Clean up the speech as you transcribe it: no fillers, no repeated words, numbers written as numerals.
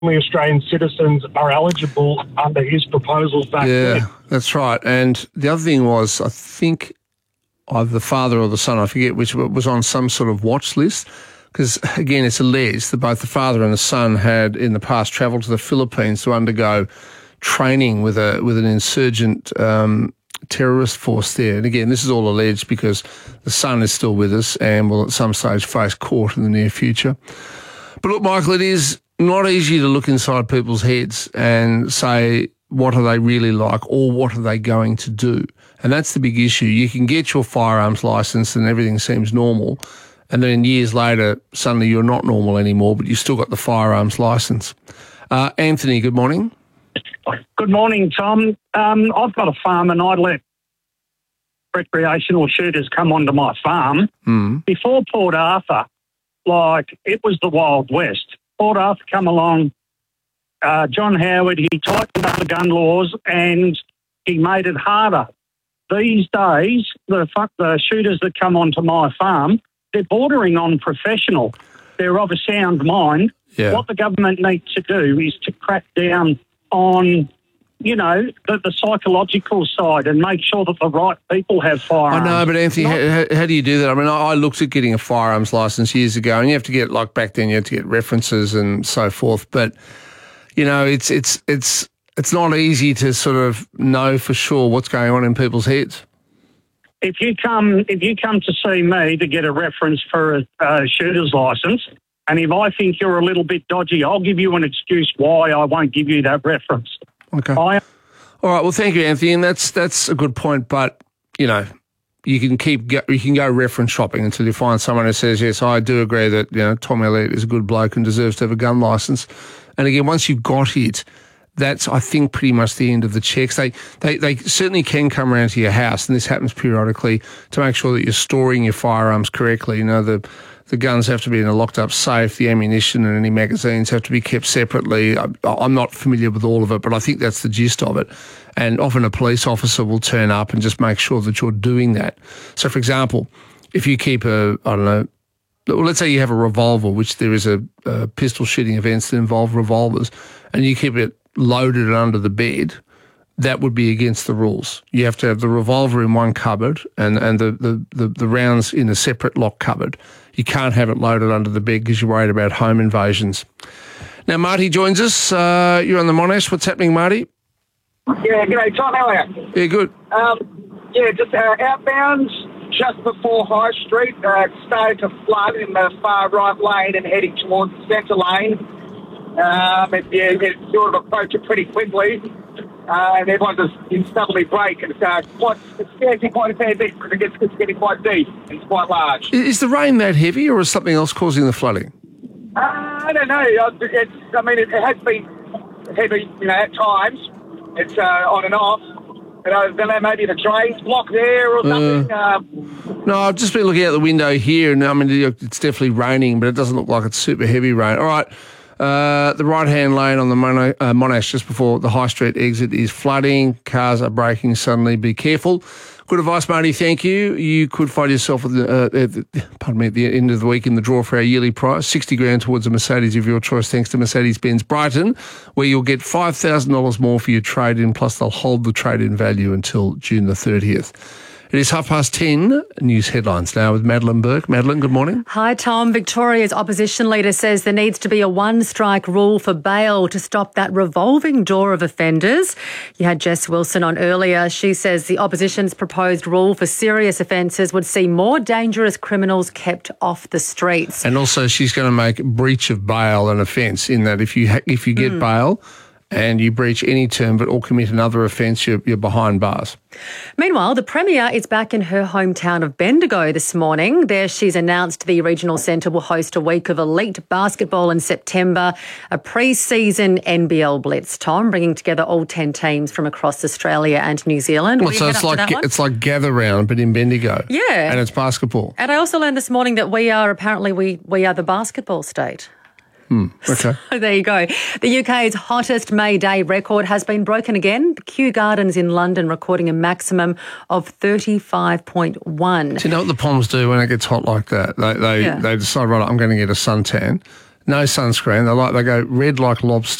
only Australian citizens are eligible under his proposals back then. Yeah, that's right. And the other thing was, I think either the father or the son, I forget which, was on some sort of watch list. Because, again, it's alleged that both the father and the son had in the past travelled to the Philippines to undergo training with an insurgent terrorist force there. And, again, this is all alleged because the son is still with us and will at some stage face court in the near future. But, look, Michael, it is not easy to look inside people's heads and say, what are they really like or what are they going to do? And that's the big issue. You can get your firearms licence and everything seems normal, and then years later, suddenly you're not normal anymore, but you've still got the firearms licence. Anthony, good morning. Good morning, Tom. I've got a farm and I let recreational shooters come onto my farm. Before Port Arthur, it was the Wild West. Port Arthur come along, John Howard, he tightened up the gun laws and he made it harder. These days, the shooters that come onto my farm, they're bordering on professional. They're of a sound mind. Yeah. What the government needs to do is to crack down on, the psychological side and make sure that the right people have firearms. I know, but Anthony, how do you do that? I mean, I looked at getting a firearms licence years ago, and you have to get, back then you had to get references and so forth. But, it's not easy to sort of know for sure what's going on in people's heads. If you come to see me to get a reference for a shooter's licence, and if I think you're a little bit dodgy, I'll give you an excuse why I won't give you that reference. Okay. All right. Well, thank you, Anthony, and that's a good point. But you can go reference shopping until you find someone who says, yes, I do agree that Tom Elliott is a good bloke and deserves to have a gun licence. And again, once you've got it, that's, I think, pretty much the end of the checks. They certainly can come around to your house, and this happens periodically, to make sure that you're storing your firearms correctly. The guns have to be in a locked-up safe. The ammunition and any magazines have to be kept separately. I'm not familiar with all of it, but I think that's the gist of it. And often a police officer will turn up and just make sure that you're doing that. So, for example, if you keep let's say you have a revolver, which there is a pistol shooting events that involve revolvers, and you keep it loaded and under the bed, that would be against the rules. You have to have the revolver in one cupboard and the rounds in a separate lock cupboard. You can't have it loaded under the bed because you're worried about home invasions. Now, Marty joins us. You're on the Monash. What's happening, Marty? Yeah, g'day, Tom. How are you? Yeah, good. Just outbound just before High Street. Started to flood in the far right lane and heading towards the centre lane. It sort of approached it pretty quickly. And everyone just suddenly brake, and it's scaring quite a fair bit because it's getting quite deep and it's quite large. Is the rain that heavy, or is something else causing the flooding? I don't know. It has been heavy, at times. It's on and off. But I don't know, maybe the drain's blocked there or something. No, I've just been looking out the window here, and it's definitely raining, but it doesn't look like it's super heavy rain. All right. The right-hand lane on the Monash just before the High Street exit is flooding. Cars are braking suddenly. Be careful. Good advice, Marty. Thank you. You could find yourself at the end of the week in the draw for our yearly prize, $60,000 towards a Mercedes of your choice, thanks to Mercedes-Benz Brighton, where you'll get $5,000 more for your trade-in, plus they'll hold the trade-in value until June the 30th. It is 10:30. News headlines now with Madeline Burke. Madeline, good morning. Hi, Tom. Victoria's opposition leader says there needs to be a one-strike rule for bail to stop that revolving door of offenders. You had Jess Wilson on earlier. She says the opposition's proposed rule for serious offences would see more dangerous criminals kept off the streets. And also she's going to make breach of bail an offence, in that if you get bail and you breach any term or commit another offence, you're behind bars. Meanwhile, the Premier is back in her hometown of Bendigo this morning. There she's announced the regional centre will host a week of elite basketball in September, a pre-season NBL blitz, Tom, bringing together all 10 teams from across Australia and New Zealand. Well, so it's like Gather Round, but in Bendigo. Yeah. And it's basketball. And I also learned this morning that we are the basketball state. Okay. So there you go. The UK's hottest May Day record has been broken again. The Kew Gardens in London recording a maximum of 35.1. Do you know what the Poms do when it gets hot like that? They decide, right, I'm going to get a suntan. No sunscreen. They go red like lobster.